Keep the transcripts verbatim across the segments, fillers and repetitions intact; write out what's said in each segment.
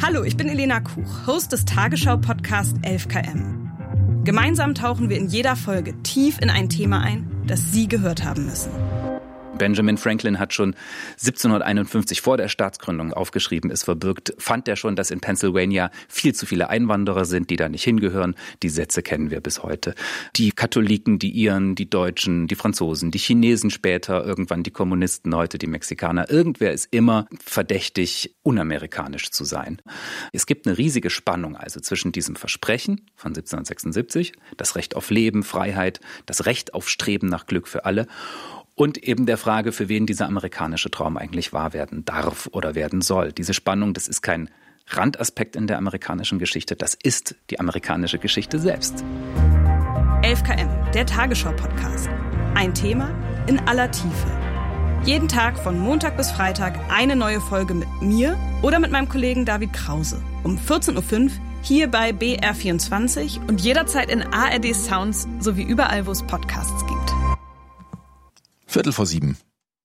Hallo, ich bin Elena Kuch, Host des Tagesschau-Podcasts elf Kilometer pro Stunde. Gemeinsam tauchen wir in jeder Folge tief in ein Thema ein, das Sie gehört haben müssen. Benjamin Franklin hat schon siebzehnhunderteinundfünfzig vor der Staatsgründung aufgeschrieben, ist verbürgt, fand er schon, dass in Pennsylvania viel zu viele Einwanderer sind, die da nicht hingehören. Die Sätze kennen wir bis heute. Die Katholiken, die Iren, die Deutschen, die Franzosen, die Chinesen später, irgendwann die Kommunisten, heute die Mexikaner. Irgendwer ist immer verdächtig, unamerikanisch zu sein. Es gibt eine riesige Spannung also zwischen diesem Versprechen von siebzehnhundertsechsundsiebzig, das Recht auf Leben, Freiheit, das Recht auf Streben nach Glück für alle, und eben der Frage, für wen dieser amerikanische Traum eigentlich wahr werden darf oder werden soll. Diese Spannung, das ist kein Randaspekt in der amerikanischen Geschichte, das ist die amerikanische Geschichte selbst. elf Kilometer pro Stunde, der Tagesschau-Podcast. Ein Thema in aller Tiefe. Jeden Tag von Montag bis Freitag eine neue Folge mit mir oder mit meinem Kollegen David Krause. Um vierzehn Uhr fünf hier bei B R vierundzwanzig und jederzeit in A R D Sounds sowie überall, wo es Podcasts gibt. Viertel vor sieben.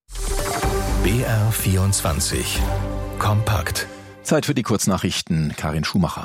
B R vierundzwanzig. Kompakt. Zeit für die Kurznachrichten. Karin Schumacher.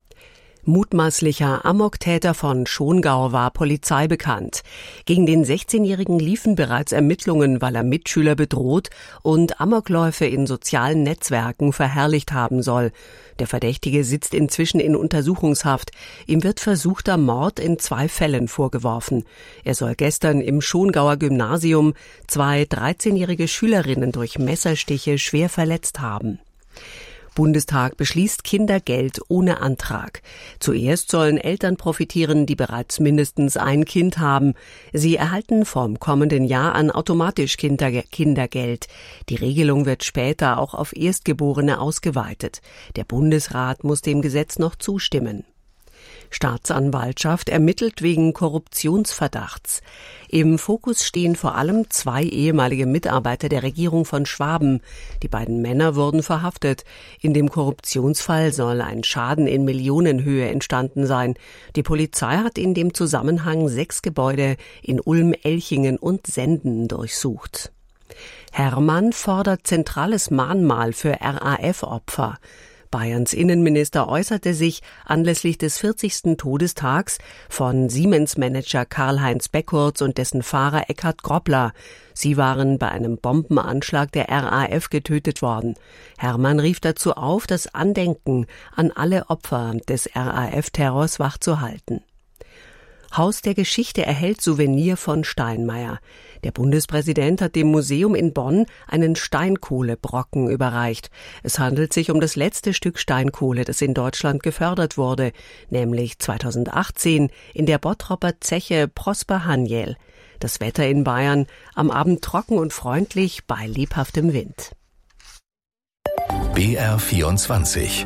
Mutmaßlicher Amoktäter von Schongau war Polizei bekannt. Gegen den sechzehnjährigen liefen bereits Ermittlungen, weil er Mitschüler bedroht und Amokläufe in sozialen Netzwerken verherrlicht haben soll. Der Verdächtige sitzt inzwischen in Untersuchungshaft. Ihm wird versuchter Mord in zwei Fällen vorgeworfen. Er soll gestern im Schongauer Gymnasium zwei dreizehnjährige Schülerinnen durch Messerstiche schwer verletzt haben. Bundestag beschließt Kindergeld ohne Antrag. Zuerst sollen Eltern profitieren, die bereits mindestens ein Kind haben. Sie erhalten vom kommenden Jahr an automatisch Kinder- Kindergeld. Die Regelung wird später auch auf Erstgeborene ausgeweitet. Der Bundesrat muss dem Gesetz noch zustimmen. Staatsanwaltschaft ermittelt wegen Korruptionsverdachts. Im Fokus stehen vor allem zwei ehemalige Mitarbeiter der Regierung von Schwaben. Die beiden Männer wurden verhaftet. In dem Korruptionsfall soll ein Schaden in Millionenhöhe entstanden sein. Die Polizei hat in dem Zusammenhang sechs Gebäude in Ulm, Elchingen und Senden durchsucht. Hermann fordert zentrales Mahnmal für R A F-Opfer. Bayerns Innenminister äußerte sich anlässlich des vierzigsten Todestags von Siemens-Manager Karl-Heinz Beckurz und dessen Fahrer Eckhard Groppler. Sie waren bei einem Bombenanschlag der R A F getötet worden. Hermann rief dazu auf, das Andenken an alle Opfer des R A F-Terrors wachzuhalten. Haus der Geschichte erhält Souvenir von Steinmeier. Der Bundespräsident hat dem Museum in Bonn einen Steinkohlebrocken überreicht. Es handelt sich um das letzte Stück Steinkohle, das in Deutschland gefördert wurde, nämlich zweitausendachtzehn in der Bottropper Zeche Prosper Haniel. Das Wetter in Bayern am Abend trocken und freundlich bei lebhaftem Wind. B R vierundzwanzig.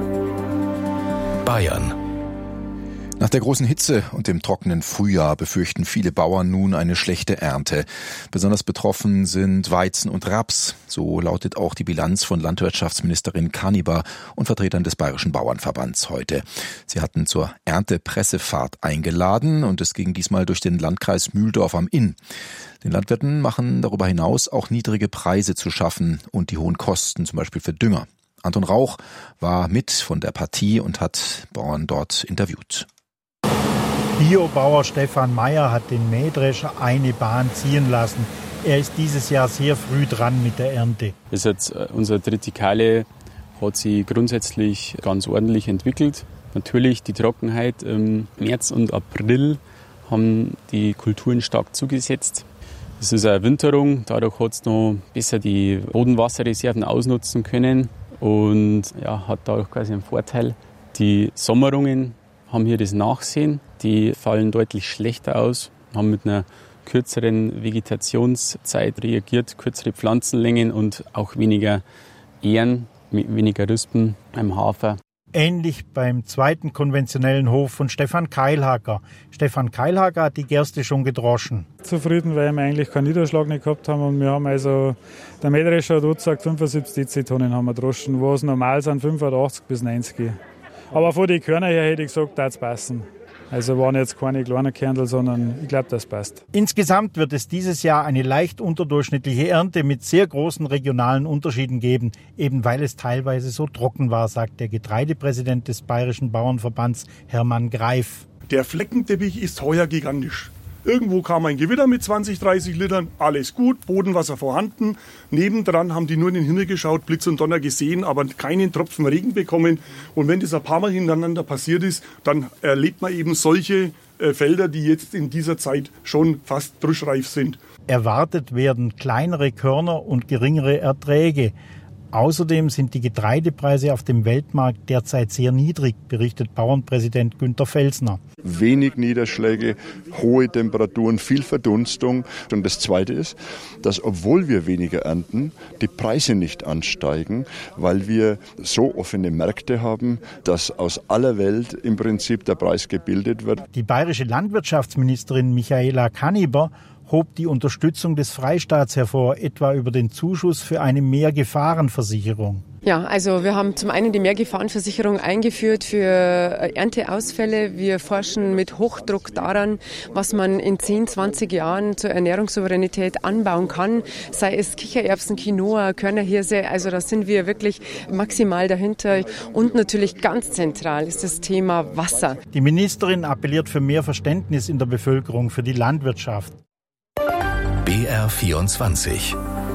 Bayern. Nach der großen Hitze und dem trockenen Frühjahr befürchten viele Bauern nun eine schlechte Ernte. Besonders betroffen sind Weizen und Raps. So lautet auch die Bilanz von Landwirtschaftsministerin Kaniber und Vertretern des Bayerischen Bauernverbands heute. Sie hatten zur Erntepressefahrt eingeladen und es ging diesmal durch den Landkreis Mühldorf am Inn. Den Landwirten machen darüber hinaus auch niedrige Preise zu schaffen und die hohen Kosten, zum Beispiel für Dünger. Anton Rauch war mit von der Partie und hat Bauern dort interviewt. Biobauer Stefan Meyer hat den Mähdrescher eine Bahn ziehen lassen. Er ist dieses Jahr sehr früh dran mit der Ernte. Das hat, unsere Tritikale hat sich grundsätzlich ganz ordentlich entwickelt. Natürlich die Trockenheit im März und April haben die Kulturen stark zugesetzt. Es ist eine Winterung, dadurch hat es noch besser die Bodenwasserreserven ausnutzen können und ja, hat dadurch quasi einen Vorteil. Die Sommerungen haben hier das Nachsehen, die fallen deutlich schlechter aus, haben mit einer kürzeren Vegetationszeit reagiert, kürzere Pflanzenlängen und auch weniger Ähren, weniger Rispen beim Hafer. Ähnlich beim zweiten konventionellen Hof von Stefan Keilhacker. Stefan Keilhacker hat die Gerste schon gedroschen. Zufrieden, weil wir eigentlich keinen Niederschlag nicht gehabt haben und wir haben also, der Mähdrescher hat uns gesagt, fünfundsiebzig Dezitonnen haben wir gedroschen, wo es normal sind fünfundachtzig bis neunzig. Aber von den Körner her hätte ich gesagt, da es passen. Also waren jetzt keine kleinen Kernel, sondern ich glaube, das passt. Insgesamt wird es dieses Jahr eine leicht unterdurchschnittliche Ernte mit sehr großen regionalen Unterschieden geben, eben weil es teilweise so trocken war, sagt der Getreidepräsident des Bayerischen Bauernverbands Hermann Greif. Der Fleckenteppich ist heuer gigantisch. Irgendwo kam ein Gewitter mit zwanzig, dreißig Litern, alles gut, Bodenwasser vorhanden. Nebendran haben die nur in den Himmel geschaut, Blitz und Donner gesehen, aber keinen Tropfen Regen bekommen. Und wenn das ein paar Mal hintereinander passiert ist, dann erlebt man eben solche äh, Felder, die jetzt in dieser Zeit schon fast druschreif sind. Erwartet werden kleinere Körner und geringere Erträge. Außerdem sind die Getreidepreise auf dem Weltmarkt derzeit sehr niedrig, berichtet Bauernpräsident Günter Felsner. Wenig Niederschläge, hohe Temperaturen, viel Verdunstung. Und das Zweite ist, dass obwohl wir weniger ernten, die Preise nicht ansteigen, weil wir so offene Märkte haben, dass aus aller Welt im Prinzip der Preis gebildet wird. Die bayerische Landwirtschaftsministerin Michaela Kanniber hob die Unterstützung des Freistaats hervor, etwa über den Zuschuss für eine Mehrgefahrenversicherung. Ja, also wir haben zum einen die Mehrgefahrenversicherung eingeführt für Ernteausfälle. Wir forschen mit Hochdruck daran, was man in zehn, zwanzig Jahren zur Ernährungssouveränität anbauen kann. Sei es Kichererbsen, Quinoa, Körnerhirse. Also da sind wir wirklich maximal dahinter. Und natürlich ganz zentral ist das Thema Wasser. Die Ministerin appelliert für mehr Verständnis in der Bevölkerung für die Landwirtschaft. B R vierundzwanzig.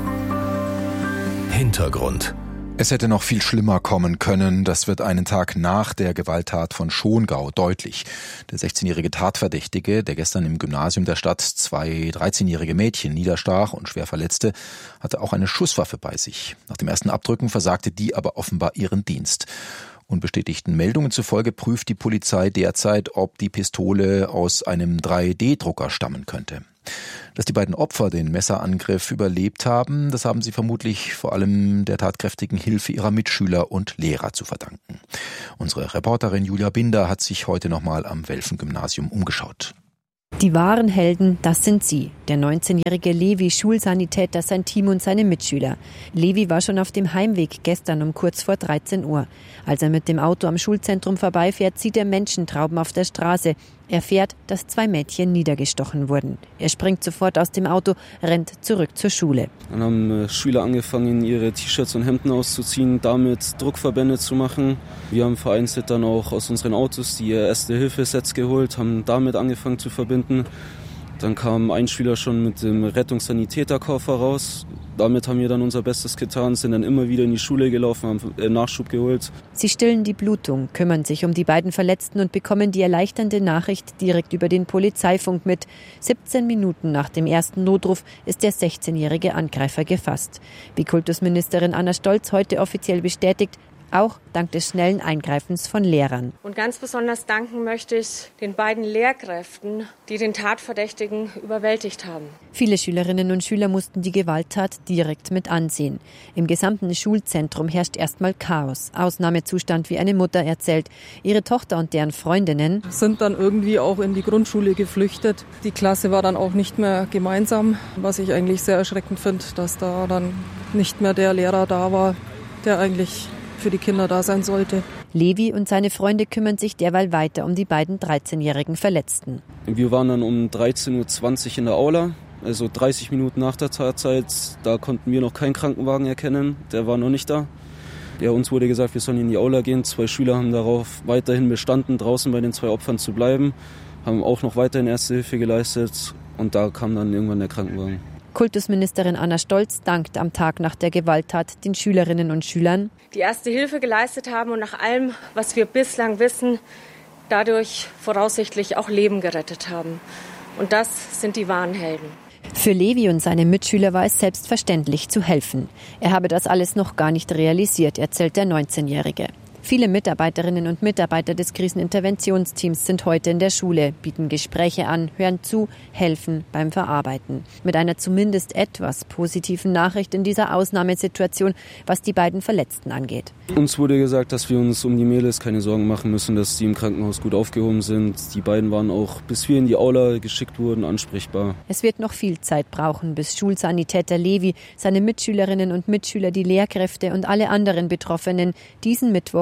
Hintergrund. Es hätte noch viel schlimmer kommen können. Das wird einen Tag nach der Gewalttat von Schongau deutlich. Der sechzehnjährige Tatverdächtige, der gestern im Gymnasium der Stadt zwei dreizehnjährige Mädchen niederstach und schwer verletzte, hatte auch eine Schusswaffe bei sich. Nach dem ersten Abdrücken versagte die aber offenbar ihren Dienst. Unbestätigten Meldungen zufolge prüft die Polizei derzeit, ob die Pistole aus einem drei D Drucker stammen könnte. Dass die beiden Opfer den Messerangriff überlebt haben, das haben sie vermutlich vor allem der tatkräftigen Hilfe ihrer Mitschüler und Lehrer zu verdanken. Unsere Reporterin Julia Binder hat sich heute nochmal am Welfen-Gymnasium umgeschaut. Die wahren Helden, das sind sie. Der neunzehnjährige Levi, Schulsanitäter, sein Team und seine Mitschüler. Levi war schon auf dem Heimweg gestern um kurz vor dreizehn Uhr. Als er mit dem Auto am Schulzentrum vorbeifährt, sieht er Menschentrauben auf der Straße. Er fährt, dass zwei Mädchen niedergestochen wurden. Er springt sofort aus dem Auto, rennt zurück zur Schule. Dann haben Schüler angefangen, ihre T-Shirts und Hemden auszuziehen, damit Druckverbände zu machen. Wir haben vereinzelt dann auch aus unseren Autos die Erste-Hilfe-Sets geholt, haben damit angefangen zu verbinden. Dann kam ein Schüler schon mit dem Rettungssanitäterkoffer raus. Damit haben wir dann unser Bestes getan, sind dann immer wieder in die Schule gelaufen, haben Nachschub geholt. Sie stillen die Blutung, kümmern sich um die beiden Verletzten und bekommen die erleichternde Nachricht direkt über den Polizeifunk mit. siebzehn Minuten nach dem ersten Notruf ist der sechzehnjährige Angreifer gefasst. Wie Kultusministerin Anna Stolz heute offiziell bestätigt, auch dank des schnellen Eingreifens von Lehrern. Und ganz besonders danken möchte ich den beiden Lehrkräften, die den Tatverdächtigen überwältigt haben. Viele Schülerinnen und Schüler mussten die Gewalttat direkt mit ansehen. Im gesamten Schulzentrum herrscht erstmal Chaos. Ausnahmezustand, wie eine Mutter erzählt. Ihre Tochter und deren Freundinnen sind dann irgendwie auch in die Grundschule geflüchtet. Die Klasse war dann auch nicht mehr gemeinsam, was ich eigentlich sehr erschreckend finde, dass da dann nicht mehr der Lehrer da war, der eigentlich für die Kinder da sein sollte. Levi und seine Freunde kümmern sich derweil weiter um die beiden dreizehnjährigen Verletzten. Wir waren dann um dreizehn Uhr zwanzig in der Aula, also dreißig Minuten nach der Tatzeit. Da konnten wir noch keinen Krankenwagen erkennen, der war noch nicht da. Ja, uns wurde gesagt, wir sollen in die Aula gehen. Zwei Schüler haben darauf weiterhin bestanden, draußen bei den zwei Opfern zu bleiben, haben auch noch weiterhin Erste Hilfe geleistet und da kam dann irgendwann der Krankenwagen. Kultusministerin Anna Stolz dankt am Tag nach der Gewalttat den Schülerinnen und Schülern, die Erste Hilfe geleistet haben und nach allem, was wir bislang wissen, dadurch voraussichtlich auch Leben gerettet haben. Und das sind die wahren Helden. Für Levi und seine Mitschüler war es selbstverständlich zu helfen. Er habe das alles noch gar nicht realisiert, erzählt der neunzehnjährige. Viele Mitarbeiterinnen und Mitarbeiter des Kriseninterventionsteams sind heute in der Schule, bieten Gespräche an, hören zu, helfen beim Verarbeiten. Mit einer zumindest etwas positiven Nachricht in dieser Ausnahmesituation, was die beiden Verletzten angeht. Uns wurde gesagt, dass wir uns um die Mädels keine Sorgen machen müssen, dass die im Krankenhaus gut aufgehoben sind. Die beiden waren auch, bis wir in die Aula geschickt wurden, ansprechbar. Es wird noch viel Zeit brauchen, bis Schulsanitäter Levi, seine Mitschülerinnen und Mitschüler, die Lehrkräfte und alle anderen Betroffenen diesen Mittwoch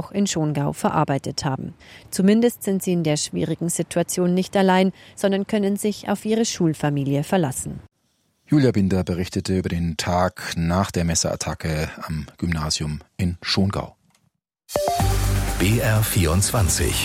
Mittwoch in Schongau verarbeitet haben. Zumindest sind sie in der schwierigen Situation nicht allein, sondern können sich auf ihre Schulfamilie verlassen. Julia Binder berichtete über den Tag nach der Messerattacke am Gymnasium in Schongau. B R vierundzwanzig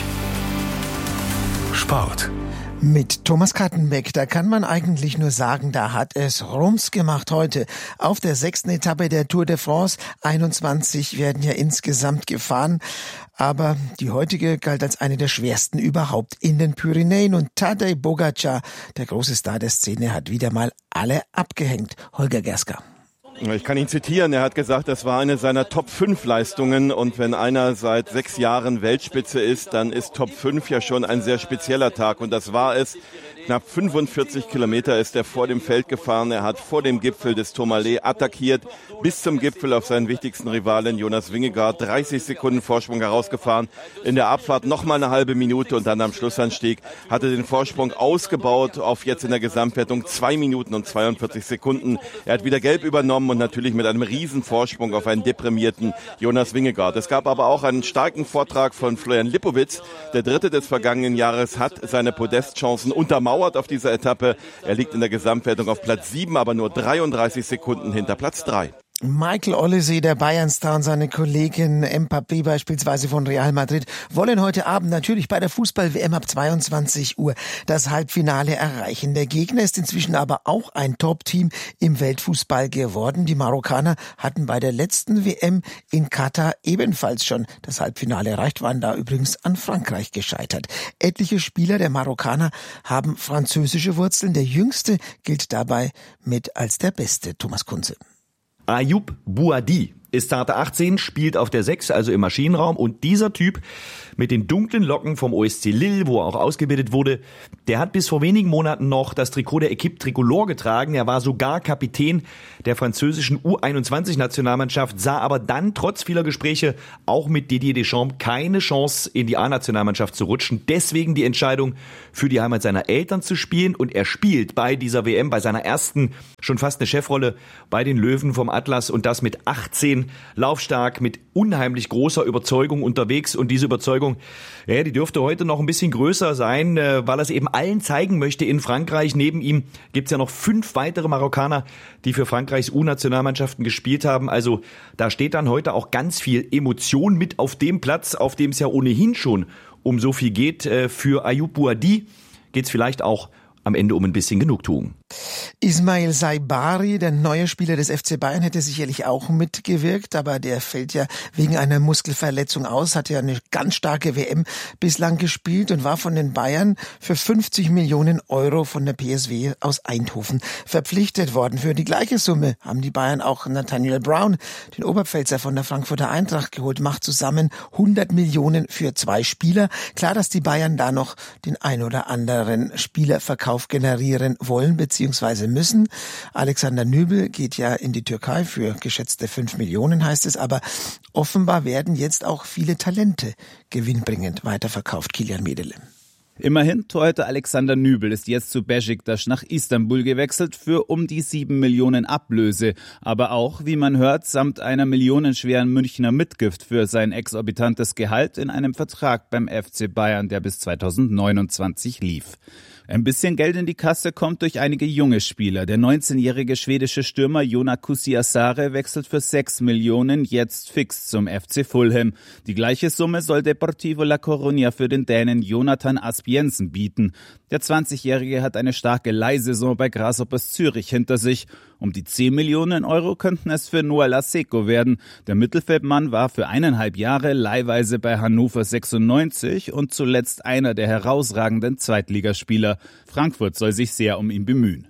Sport. Mit Thomas Kattenbeck, da kann man eigentlich nur sagen, da hat es Rums gemacht heute. Auf der sechsten Etappe der Tour de France, einundzwanzig werden ja insgesamt gefahren, aber die heutige galt als eine der schwersten überhaupt in den Pyrenäen. Und Tadej Pogačar, der große Star der Szene, hat wieder mal alle abgehängt. Holger Gerska. Ich kann ihn zitieren, er hat gesagt, das war eine seiner Top fünf Leistungen und wenn einer seit sechs Jahren Weltspitze ist, dann ist Top fünf ja schon ein sehr spezieller Tag und das war es. Knapp fünfundvierzig Kilometer ist er vor dem Feld gefahren, er hat vor dem Gipfel des Tourmalet attackiert, bis zum Gipfel auf seinen wichtigsten Rivalen Jonas Vingegaard, dreißig Sekunden Vorsprung herausgefahren, in der Abfahrt nochmal eine halbe Minute und dann am Schlussanstieg hat er den Vorsprung ausgebaut auf jetzt in der Gesamtwertung zwei Minuten und zweiundvierzig Sekunden. Er hat wieder gelb übernommen und natürlich mit einem riesen Vorsprung auf einen deprimierten Jonas Vingegaard. Es gab aber auch einen starken Vortrag von Florian Lipowitz. Der Dritte des vergangenen Jahres hat seine Podestchancen untermauert auf dieser Etappe. Er liegt in der Gesamtwertung auf Platz sieben, aber nur dreiunddreißig Sekunden hinter Platz drei. Michael Olise, der Bayern-Star, und seine Kollegin Mbappé beispielsweise von Real Madrid wollen heute Abend natürlich bei der Fußball-W M ab zweiundzwanzig Uhr das Halbfinale erreichen. Der Gegner ist inzwischen aber auch ein Top-Team im Weltfußball geworden. Die Marokkaner hatten bei der letzten W M in Katar ebenfalls schon das Halbfinale erreicht, waren da übrigens an Frankreich gescheitert. Etliche Spieler der Marokkaner haben französische Wurzeln. Der jüngste gilt dabei mit als der beste. Thomas Kunze. Ayoub Bouadi ist Starter achtzehn, spielt auf der sechs, also im Maschinenraum. Und dieser Typ mit den dunklen Locken vom O S C Lille, wo er auch ausgebildet wurde, der hat bis vor wenigen Monaten noch das Trikot der Equipe Tricolore getragen. Er war sogar Kapitän der französischen U einundzwanzig-Nationalmannschaft, sah aber dann trotz vieler Gespräche auch mit Didier Deschamps keine Chance, in die A-Nationalmannschaft zu rutschen. Deswegen die Entscheidung, für die Heimat seiner Eltern zu spielen. Und er spielt bei dieser W M, bei seiner ersten, schon fast eine Chefrolle bei den Löwen vom Atlas, und das mit achtzehn, laufstark, mit unheimlich großer Überzeugung unterwegs. Und diese Überzeugung, ja, die dürfte heute noch ein bisschen größer sein, weil er es eben allen zeigen möchte in Frankreich. Neben ihm gibt's ja noch fünf weitere Marokkaner, die für Frankreichs U-Nationalmannschaften gespielt haben. Also da steht dann heute auch ganz viel Emotion mit auf dem Platz, auf dem es ja ohnehin schon um so viel geht. Für Ayoub Bouadi geht's vielleicht auch am Ende um ein bisschen Genugtuung. Ismail Saibari, der neue Spieler des F C Bayern, hätte sicherlich auch mitgewirkt, aber der fällt ja wegen einer Muskelverletzung aus, hat ja eine ganz starke W M bislang gespielt und war von den Bayern für fünfzig Millionen Euro von der P S V aus Eindhoven verpflichtet worden. Für die gleiche Summe haben die Bayern auch Nathaniel Brown, den Oberpfälzer von der Frankfurter Eintracht, geholt, macht zusammen hundert Millionen für zwei Spieler. Klar, dass die Bayern da noch den ein oder anderen Spielerverkauf generieren wollen bzw. müssen. Alexander Nübel geht ja in die Türkei für geschätzte fünf Millionen, heißt es, aber offenbar werden jetzt auch viele Talente gewinnbringend weiterverkauft. Kilian Medele. Immerhin, Torhüter Alexander Nübel ist jetzt zu Beşiktaş nach Istanbul gewechselt für um die sieben Millionen Ablöse. Aber auch, wie man hört, samt einer millionenschweren Münchner Mitgift für sein exorbitantes Gehalt in einem Vertrag beim F C Bayern, der bis zweitausendneunundzwanzig lief. Ein bisschen Geld in die Kasse kommt durch einige junge Spieler. Der neunzehnjährige schwedische Stürmer Jona Kusiasare wechselt für sechs Millionen jetzt fix zum F C Fulham. Die gleiche Summe soll Deportivo La Coruña für den Dänen Jonathan Asbjørnsen bieten. Der zwanzigjährige hat eine starke Leihsaison bei Grasshoppers Zürich hinter sich. Um die zehn Millionen Euro könnten es für Noah Laseko werden. Der Mittelfeldmann war für eineinhalb Jahre leihweise bei Hannover sechsundneunzig und zuletzt einer der herausragenden Zweitligaspieler. Frankfurt soll sich sehr um ihn bemühen.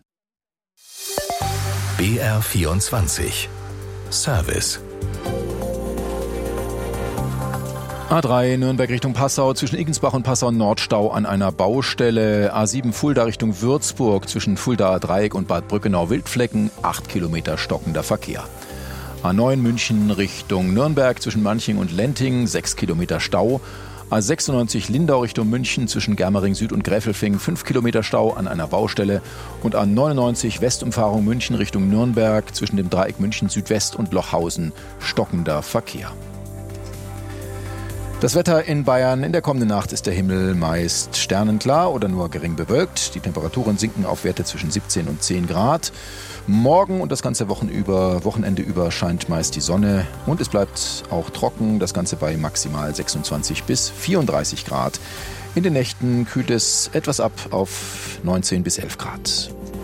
B R vierundzwanzig Service. A drei Nürnberg Richtung Passau, zwischen Iggensbach und Passau Nordstau an einer Baustelle. A sieben Fulda Richtung Würzburg, zwischen Fuldaer Dreieck und Bad Brückenau-Wildflecken, acht Kilometer stockender Verkehr. A neun München Richtung Nürnberg, zwischen Manching und Lenting, sechs Kilometer Stau. A sechsundneunzig Lindau Richtung München, zwischen Germering Süd und Gräfelfing, fünf Kilometer Stau an einer Baustelle. Und A neunundneunzig Westumfahrung München Richtung Nürnberg, zwischen dem Dreieck München Südwest und Lochhausen, stockender Verkehr. Das Wetter in Bayern: In der kommenden Nacht ist der Himmel meist sternenklar oder nur gering bewölkt. Die Temperaturen sinken auf Werte zwischen siebzehn und zehn Grad. Morgen und das ganze Wochen über, Wochenende über scheint meist die Sonne und es bleibt auch trocken. Das Ganze bei maximal sechsundzwanzig bis vierunddreißig Grad. In den Nächten kühlt es etwas ab auf neunzehn bis elf Grad.